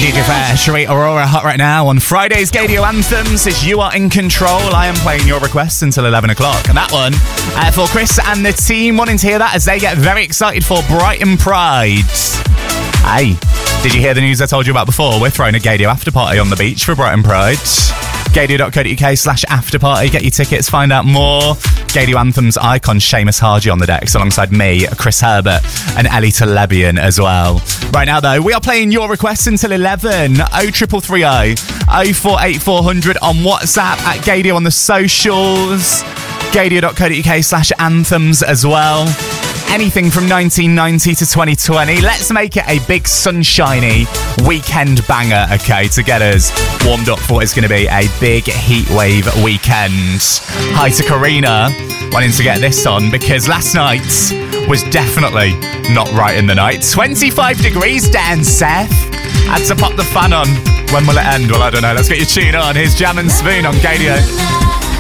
DJ Fair, Sheree Aurora hot right now on Friday's Gadio Anthems. It's You Are In Control. I am playing your requests until 11 o'clock. And that one for Chris and the team wanting to hear that as they get very excited for Brighton Pride. Hey, did you hear the news I told you about before? We're throwing a Gadio after party on the beach for Brighton Pride. Gadio.co.uk/afterparty. Get your tickets, find out more. Gadio Anthems icon Seamus Hardy on the decks alongside me, Chris Herbert and Ellie Telebian as well. Right now though, we are playing your requests until 11. 0330 048400 on WhatsApp, at Gadio on the socials. Gadio.co.uk/anthems as well. Anything from 1990 to 2020. Let's make it a big sunshiny weekend banger, okay, to get us warmed up for what is going to be a big heatwave weekend. Hi to Karina, wanting to get this on because last night was definitely not right in the night. 25 degrees down, Seth. Had to pop the fan on. When will it end? Well, I don't know. Let's get your tune on. Here's Jam and Spoon on Gadio.